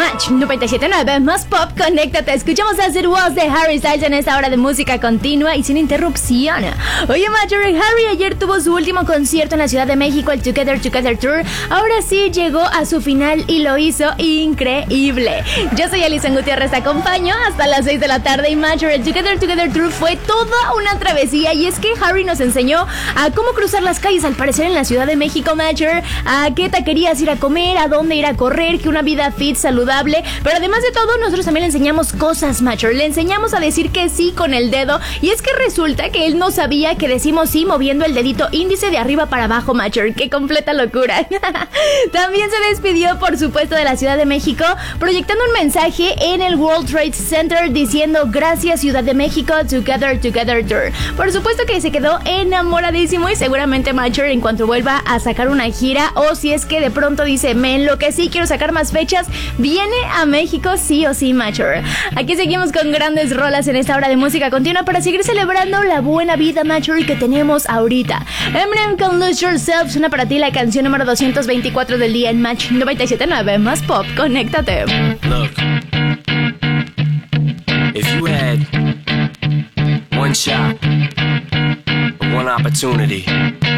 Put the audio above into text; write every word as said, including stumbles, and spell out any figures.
Match noventa y siete punto nueve, más pop, conéctate. Escuchamos As It Was de Harry Styles en esta hora de música continua y sin interrupción. Oye, Marjorie, Harry ayer tuvo su último concierto en la Ciudad de México, el Together Together Tour. Ahora sí llegó a su final y lo hizo increíble. Yo soy Alison Gutiérrez, te acompaño hasta las seis de la tarde. Y Marjorie, el Together Together Tour fue toda una travesía. Y es que Harry nos enseñó a cómo cruzar las calles, al parecer en la Ciudad de México, Marjorie, a qué taquerías ir a comer, a dónde ir a correr, que una vida fit, saludable. Pero además de todo, nosotros también le enseñamos cosas, Marjorie. Le enseñamos a decir que sí con el dedo. Y es que resulta que él no sabía que decimos sí moviendo el dedito índice de arriba para abajo, Marjorie. ¡Qué completa locura! También se despidió, por supuesto, de la Ciudad de México, proyectando un mensaje en el World Trade Center diciendo gracias Ciudad de México, Together Together Tour. Por supuesto que se quedó enamoradísimo y seguramente Marjorie, en cuanto vuelva a sacar una gira, o si es que de pronto dice me enloquecí, quiero sacar más fechas, viene a México sí o sí, Marjorie. Aquí seguimos con grandes rolas en esta hora de música continua para seguir celebrando la buena vida, Marjorie, que tenemos ahorita. Eminem con Lose Yourself suena para ti, la canción número doscientos veinticuatro del día en Match noventa y siete punto nueve, más pop, conéctate. Look, if you had one shot, one opportunity